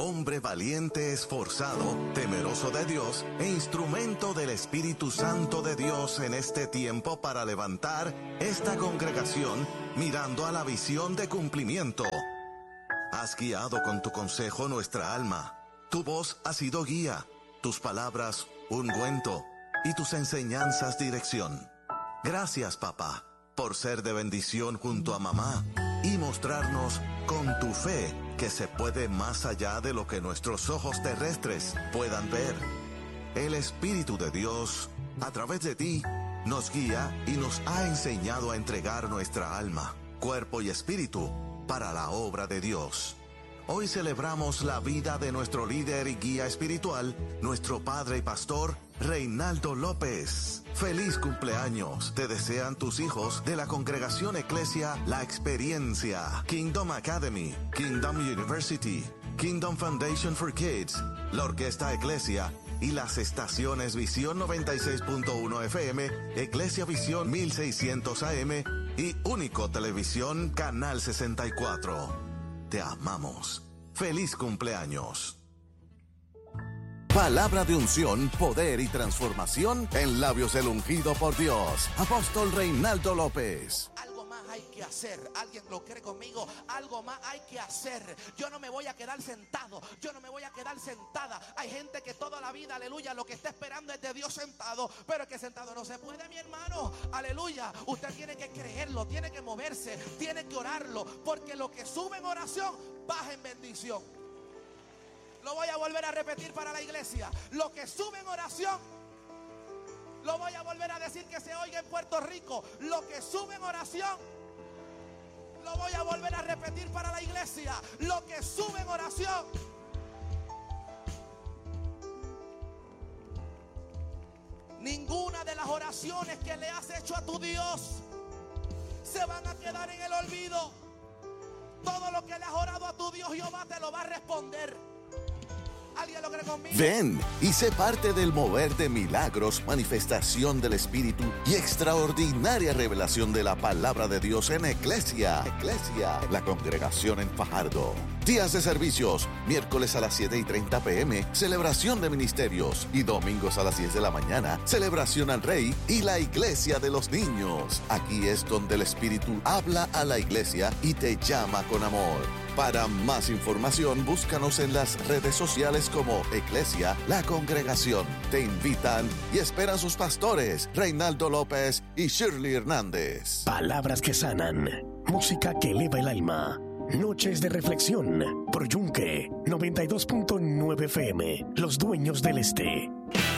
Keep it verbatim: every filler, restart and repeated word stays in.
hombre valiente, esforzado, temeroso de Dios e instrumento del Espíritu Santo de Dios en este tiempo para levantar esta congregación mirando a la visión de cumplimiento. Has guiado con tu consejo nuestra alma. Tu voz ha sido guía, tus palabras ungüento y tus enseñanzas dirección. Gracias, papá, por ser de bendición junto a mamá y mostrarnos con tu fe que se puede más allá de lo que nuestros ojos terrestres puedan ver. El Espíritu de Dios, a través de ti, nos guía y nos ha enseñado a entregar nuestra alma, cuerpo y espíritu para la obra de Dios. Hoy celebramos la vida de nuestro líder y guía espiritual, nuestro padre y pastor, Reinaldo López. ¡Feliz cumpleaños! Te desean tus hijos de la congregación Eclesia La Experiencia, Kingdom Academy, Kingdom University, Kingdom Foundation for Kids, la Orquesta Eclesia y las estaciones Visión noventa y seis punto uno F M, Eclesia Visión mil seiscientos A M y Único Televisión Canal sesenta y cuatro. Te amamos. ¡Feliz cumpleaños! Palabra de unción, poder y transformación en labios del ungido por Dios. Apóstol Reinaldo López. Algo más hay que hacer. ¿Alguien lo cree conmigo? Algo más hay que hacer. Yo no me voy a quedar sentado. Yo no me voy a quedar sentada. Hay gente que toda la vida, aleluya, lo que está esperando es de Dios sentado. Pero es que sentado no se puede, mi hermano. Aleluya. Usted tiene que creerlo, tiene que moverse, tiene que orarlo. Porque lo que sube en oración, baja en bendición. Lo voy a volver a repetir para la iglesia. Lo que sube en oración, lo voy a volver a decir que se oiga en Puerto Rico. Lo que sube en oración, lo voy a volver a repetir para la iglesia. Lo que sube en oración. Ninguna de las oraciones que le has hecho a tu Dios se van a quedar en el olvido. Todo lo que le has orado a tu Dios, Jehová te lo va a responder. ¿Alguien lo cree conmigo? Ven y sé parte del mover de milagros, manifestación del Espíritu y extraordinaria revelación de la palabra de Dios en Eclesia. Eclesia, la congregación en Fajardo. Días de servicios, miércoles a las siete y treinta pm, celebración de ministerios, y domingos a las diez de la mañana, celebración al Rey y la Iglesia de los Niños. Aquí es donde el Espíritu habla a la iglesia y te llama con amor. Para más información, búscanos en las redes sociales como Eclesia, la congregación. Te invitan y esperan sus pastores, Reinaldo López y Shirley Hernández. Palabras que sanan, música que eleva el alma. Noches de reflexión por Yunque noventa y dos punto nueve F M, los dueños del este.